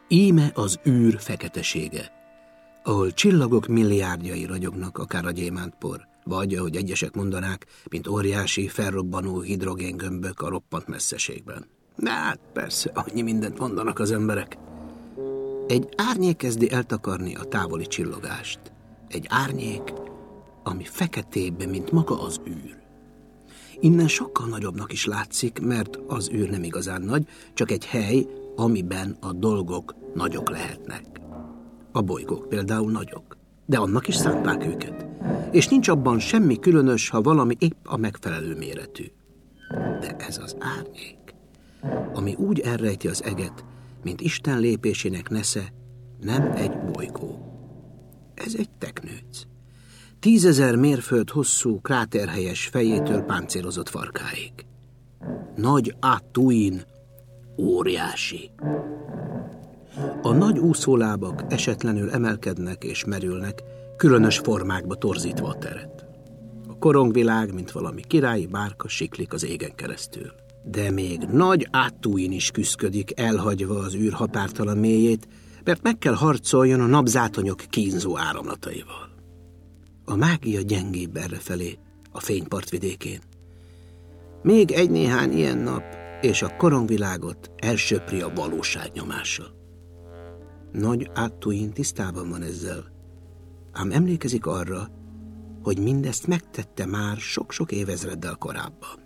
Íme az űr feketesége, ahol csillagok milliárdjai ragyognak, akár a gyémántpor, vagy, ahogy egyesek mondanák, mint óriási, felrobbanó hidrogéngömbök a roppant messzeségben. De hát persze, annyi mindent mondanak az emberek. Egy árnyék kezdi eltakarni a távoli csillogást. Egy árnyék, ami feketébb, mint maga az űr. Innen sokkal nagyobbnak is látszik, mert az űr nem igazán nagy, csak egy hely, amiben a dolgok nagyok lehetnek. A bolygók például nagyok, de annak is szánták őket. És nincs abban semmi különös, ha valami épp a megfelelő méretű. De ez az árnyék, ami úgy elrejti az eget, mint Isten lépésének nesze, nem egy bolygó. Ez egy teknőc. 10 000 mérföld hosszú, kráterhelyes fejétől páncélozott farkáig. Nagy Atuin, óriási. A nagy úszólábak esetlenül emelkednek és merülnek, különös formákba torzítva a teret. A korongvilág, mint valami királyi bárka siklik az égen keresztül. De még nagy Atuin is küszködik, elhagyva az űr határtalan mélyét, mert meg kell harcoljon a napzátonyok kínzó áramlataival. A mágia gyengébb errefelé, a fénypartvidékén. Még egy-néhány ilyen nap, és a korongvilágot elsöpri a valóság nyomása. Nagy Atuin tisztában van ezzel, ám emlékezik arra, hogy mindezt megtette már sok-sok évezreddel korábban.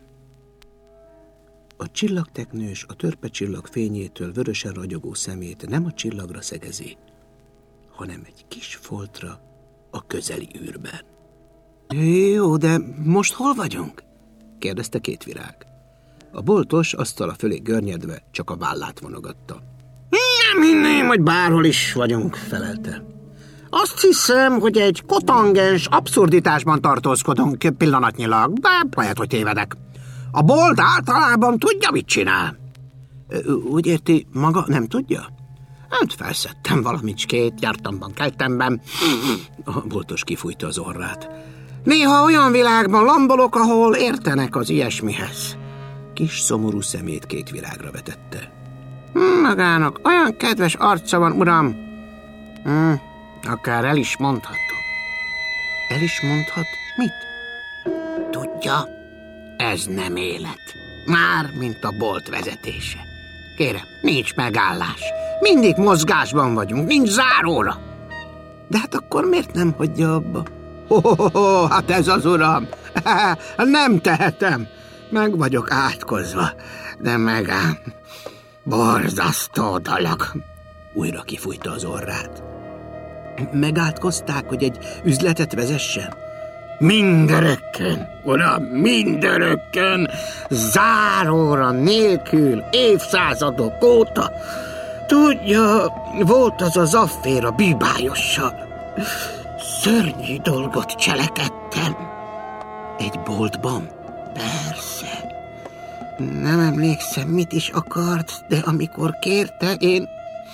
A csillagteknős a törpecsillag fényétől vörösen ragyogó szemét nem a csillagra szegezi, hanem egy kis foltra a közeli űrben. Jó, de most hol vagyunk? Kérdezte Kétvirág. A boltos asztala fölé görnyedve csak a vállát vonogatta. Nem hinném, hogy bárhol is vagyunk, felelte. Azt hiszem, hogy egy kotangens abszurditásban tartózkodunk pillanatnyilag, de lehet, hogy tévedek. A bolt általában tudja, mit csinál. Úgy érti, maga nem tudja? Hát felszedtem valamicskét, jártamban, keltemben. A boltos kifújta az orrát. Néha olyan világban lambolok, ahol értenek az ilyesmihez. Kis szomorú szemét Kétvirágra vetette. Magának olyan kedves arca van, uram. Akár el is mondhatom. El is mondhat mit? Tudja, ez nem élet. Már, mint a bolt vezetése. Kérem, nincs megállás. Mindig mozgásban vagyunk, nincs záróra. De hát akkor miért nem hagyja abba? Hát ez az uram. Nem tehetem. Meg vagyok átkozva, de megám. Borzasztó dolog. Újra kifújta az orrát. Megátkozták, hogy egy üzletet vezessen? Mindörökkön, uram, mindörökkön, záróra nélkül, évszázadok óta. Tudja, volt az az afféra bűbájossal. Szörnyű dolgot cselekedtem. Egy boltban? Persze. Nem emlékszem, mit is akart, de amikor kérte, én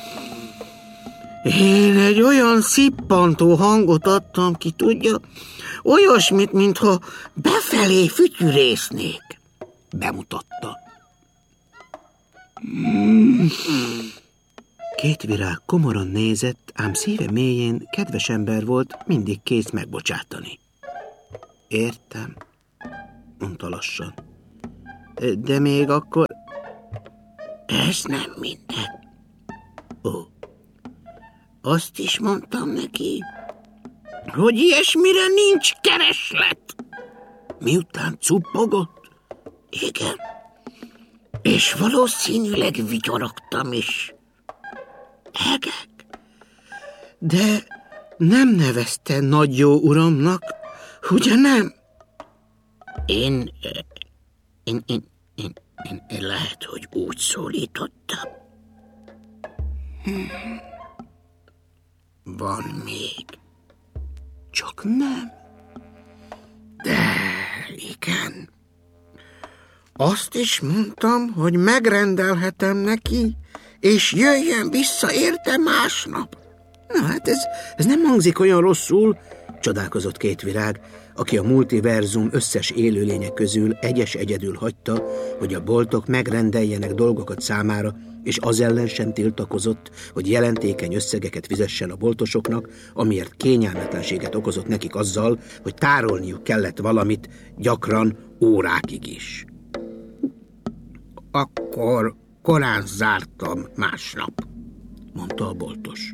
egy olyan szippantó hangot adtam ki, tudja, olyasmit, mintha befelé fütyürésznék. Bemutatta. Kétvirág komoran nézett, ám szíve mélyén kedves ember volt, mindig kész megbocsátani. Értem, mondta lassan. De még akkor... Ez nem minden. Ó, azt is mondtam neki, hogy ilyesmire nincs kereslet. Miután cuppogott? Igen. És valószínűleg vigyorogtam is. Egek. De nem nevezte nagy jó uramnak, ugye nem? Én lehet, hogy úgy szólítottam. Van még. Csak nem. De igen. Azt is mondtam, hogy megrendelhetem neki, és jöjjön vissza érte másnap. Na hát ez nem hangzik olyan rosszul. Csodálkozott Kétvirág, aki a multiverzum összes élőlények közül egyedül hagyta, hogy a boltok megrendeljenek dolgokat számára, és az ellen sem tiltakozott, hogy jelentékeny összegeket fizessen a boltosoknak, amiért kényelmetlenséget okozott nekik azzal, hogy tárolniuk kellett valamit, gyakran órákig is. Akkor korán zártam másnap, mondta a boltos.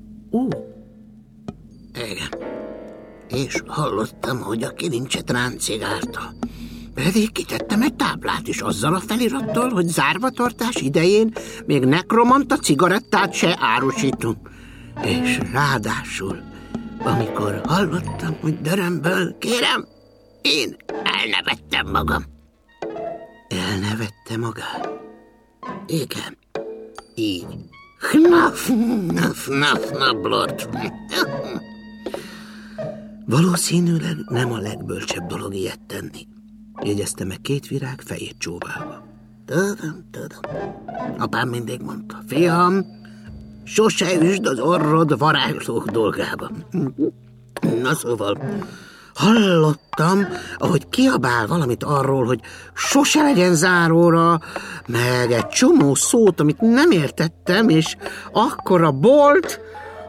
Igen. És hallottam, hogy a kilincset ráncigálta. Pedig kitettem egy táblát is azzal a felirattal, hogy zárvatartás idején még nekromanta cigarettát se árusítunk. És ráadásul, amikor hallottam, hogy dörömből, kérem, én elnevettem magam. Elnevette magát? Igen. Így. Knaf, Lord. Valószínűleg nem a legbölcsebb dolog ilyet tenni, jegyezte meg Kétvirág fejét csóválva. Tudom. Apám mindig mondta, fiam, sose üsd az orrod varázslók dolgában. Na szóval, hallottam, ahogy kiabál valamit arról, hogy sose legyen záróra, meg egy csomó szót, amit nem értettem, és akkor a bolt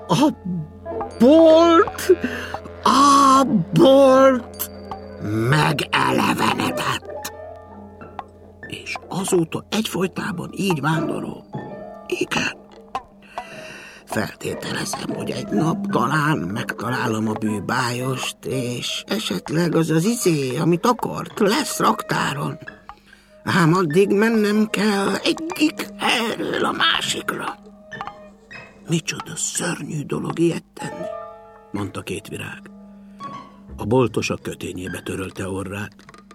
megelevenedett. És azóta egyfolytában így vándorol. Igen. Feltételezem, hogy egy nap talán megtalálom a bűbájost, és esetleg az amit akart, lesz raktáron. Ám addig mennem kell egyik erről a másikra. Micsoda szörnyű dolog ilyet tenni, mondta Kétvirág. A boltos a kötényébe törölte orrát.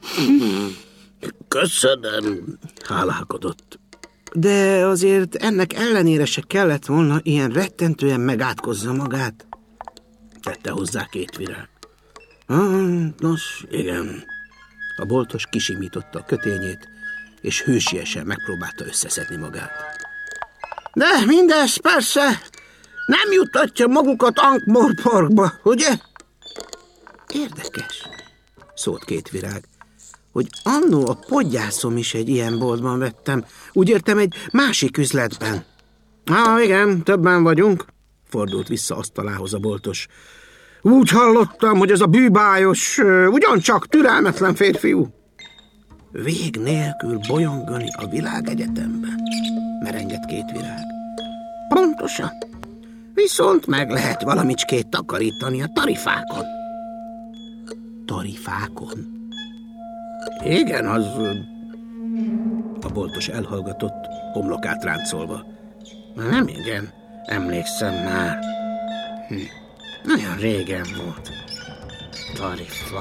Köszönöm, hálálkodott. De azért ennek ellenére se kellett volna ilyen rettentően megátkozza magát, tette hozzá Kétvirág. Nos, igen. A boltos kisimította a kötényét, és hősiesen megpróbálta összeszedni magát. De mindez persze nem juttatja magukat Ankh-Morporkba, ugye? Érdekes, szólt Kétvirág, hogy annó a podgyászom is egy ilyen boltban vettem. Úgy értem, egy másik üzletben. Igen, többen vagyunk, fordult vissza asztalához a boltos. Úgy hallottam, hogy ez a bűbájos, ugyancsak türelmetlen férfiú. Vég nélkül bolyongani a világegyetemben, merengett Kétvirág. Pontosan. Viszont meg lehet valamicskét takarítani a tarifákon. Tarifákon? Igen, az... A boltos elhallgatott, homlokát ráncolva. Nem igen, emlékszem már. Nagyon régen volt. Tarifa.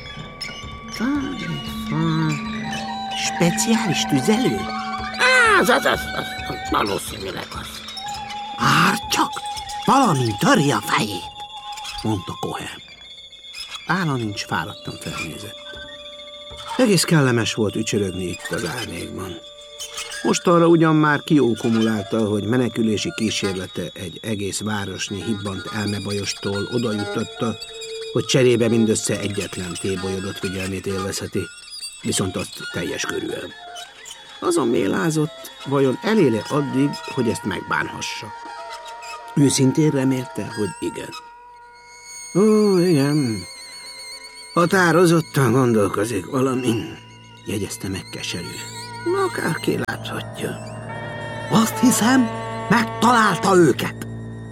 Speciális tüzelő? Az valószínűleg az. Csak valamint törj a fejét, mondta Cohen. Állanincs fáradtan felnézett. Egész kellemes volt ücsörögni itt az árnyékban. Mostanra ugyan már kiókumulálta, hogy menekülési kísérlete egy egész városnyi hibbant elmebajostól oda jutotta, hogy cserébe mindössze egyetlen tébolyodott figyelmét élvezheti, viszont azt teljes körűen. Azon mélázott, vajon eléle addig, hogy ezt megbánhassa. Őszintén remélte, hogy igen. Igen. Határozottan gondolkozik valamin, jegyezte meg keserűen. Akárki láthatja. Azt hiszem, megtalálta őket.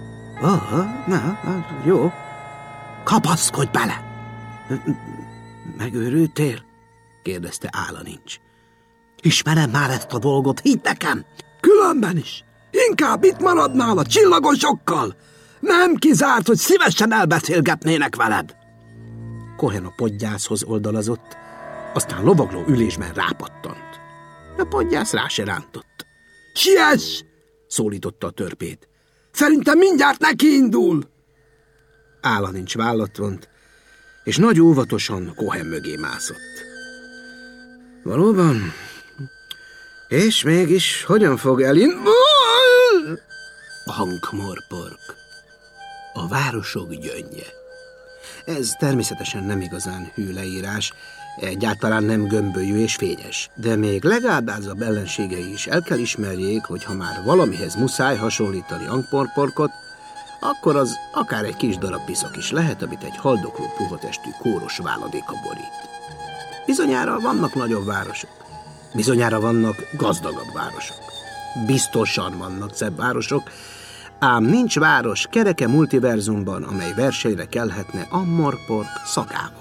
Jó. Kapaszkodj bele! Megőrültél? kérdezte Állanincs. Ismerem már ezt a dolgot, hidd nekem! Különben is. Inkább itt maradnál a csillagosokkal. Nem kizárt, hogy szívesen elbeszélgetnének veled. Cohen a podgyászhoz oldalazott, aztán lovagló ülésben rápattant. A podgyász rá se rántott. Siess! szólította a törpét. Szerintem mindjárt nekiindul. Állanincs vállat vont, és nagy óvatosan Cohen mögé mászott. Valóban? És mégis hogyan fog elindulni? Ankh-Morpork, a városok gyöngye. Ez természetesen nem igazán hű leírás, egyáltalán nem gömbölyű és fényes, de még legáldázabb ellenségei is el kell ismerjék, hogy ha már valamihez muszáj hasonlítani Ankh-Morporkot, akkor az akár egy kis darab piszak is lehet, amit egy haldokló puhatestű kóros váladéka borít. Bizonyára vannak nagyobb városok, bizonyára vannak gazdagabb városok, biztosan vannak szebb városok, ám nincs város kereke multiverzumban, amely versenyre kelhetne Ankh-Morpork szagával.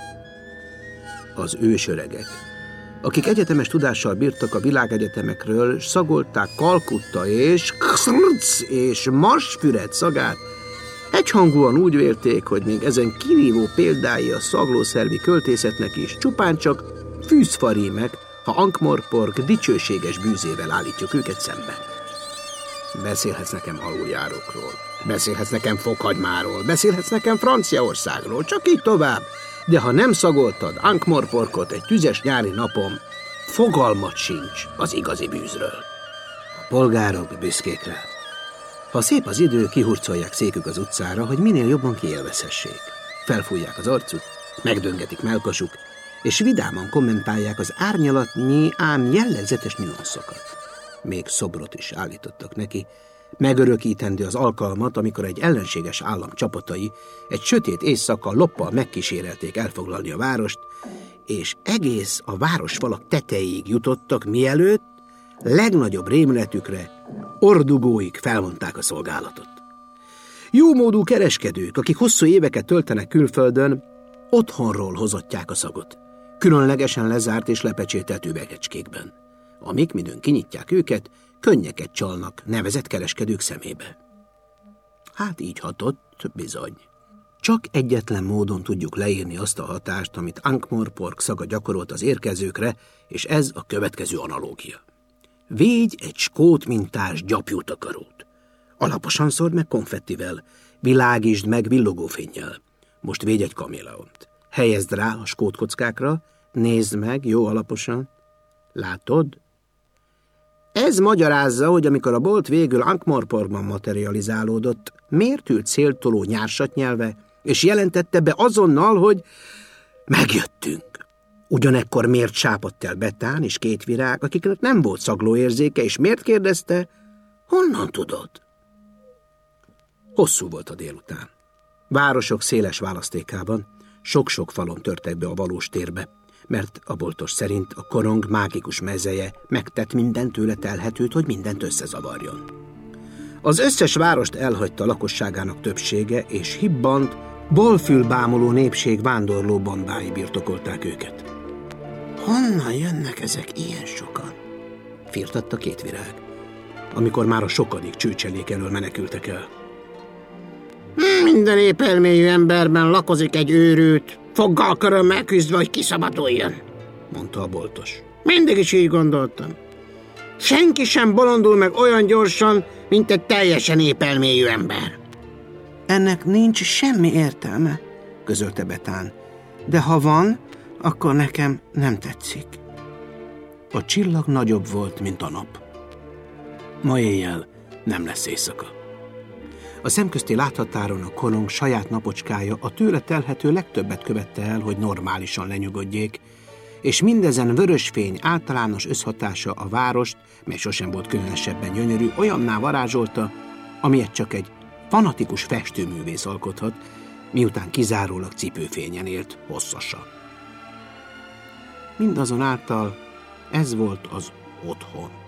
Az ősöregek, akik egyetemes tudással bírtak a világegyetemekről, s szagolták Kalkutta és Xrc és Marsfüred szagát, egyhangúan úgy vélték, hogy még ezen kirívó példái a szaglószervi költészetnek is csupán csak fűzfarímek, ha Ankh-Morpork dicsőséges bűzével állítjuk őket szembe. Beszélhetsz nekem aluljárókról, beszélhetsz nekem fokhagymáról, beszélhetsz nekem Franciaországról, csak így tovább. De ha nem szagoltad Ankh-Morporkot egy tüzes nyári napon, fogalmat sincs az igazi bűzről. A polgárok büszkék rá. Ha szép az idő, kihurcolják székük az utcára, hogy minél jobban kiélvezhessék. Felfújják az arcuk, megdöngetik mellkasuk, és vidáman kommentálják az árnyalatnyi, ám jellegzetes nüanszokat. Még szobrot is állítottak neki, megörökítendő az alkalmat, amikor egy ellenséges állam csapatai egy sötét éjszaka loppal megkísérelték elfoglalni a várost, és egész a városfalak tetejéig jutottak, mielőtt legnagyobb rémületükre ordugóik felvonták a szolgálatot. Jómódú kereskedők, akik hosszú éveket töltenek külföldön, otthonról hozottják a szagot, különlegesen lezárt és lepecsételt üvegecskékben, amik midőn kinyitják őket, könnyeket csalnak nevezett kereskedők szemébe. Hát így hatott, bizony. Csak egyetlen módon tudjuk leírni azt a hatást, amit Ankh-Morpork szaga gyakorolt az érkezőkre, és ez a következő analógia. Védj egy skót mintás gyapjútakarót. Alaposan szórd meg konfettivel, világítsd meg villogófénnyel. Most védj egy kaméleont. Helyezd rá a skót kockákra, nézd meg jó alaposan. Látod? Ez magyarázza, hogy amikor a bolt végül Ankh-Morporkban materializálódott, miért ült széltoló nyársat nyelve, és jelentette be azonnal, hogy megjöttünk. Ugyanekkor miért sápadt el Betán és két virág, akiknek nem volt szaglóérzéke, és miért kérdezte, honnan tudod? Hosszú volt a délután. Városok széles választékában, sok-sok falon törtek be a valós térbe, mert a boltos szerint a korong mágikus mezeje megtett minden tőle telhetőt, hogy mindent összezavarjon. Az összes várost elhagyta a lakosságának többsége, és hibbant, balfülbámuló népség vándorló bandái birtokolták őket. Honnan jönnek ezek ilyen sokan? Firtatta két virág, amikor már a sokadik csőcselék elől menekültek el. Minden épelmélyű emberben lakozik egy őrült, foggal körömmel küzdve, hogy kiszabaduljon, mondta a boltos. Mindig is így gondoltam. Senki sem bolondul meg olyan gyorsan, mint egy teljesen épelmélyű ember. Ennek nincs semmi értelme, közölte Betán, de ha van, akkor nekem nem tetszik. A csillag nagyobb volt, mint a nap. Ma éjjel nem lesz éjszaka. A szemközti láthatáron a korong saját napocskája a tőle telhető legtöbbet követte el, hogy normálisan lenyugodjék, és mindezen vörös fény általános összhatása a várost, mely sosem volt különösebben gyönyörű, olyanná varázsolta, amilyet csak egy fanatikus festőművész alkothat, miután kizárólag cipőfényen élt hosszasan. Mindazonáltal ez volt az otthon.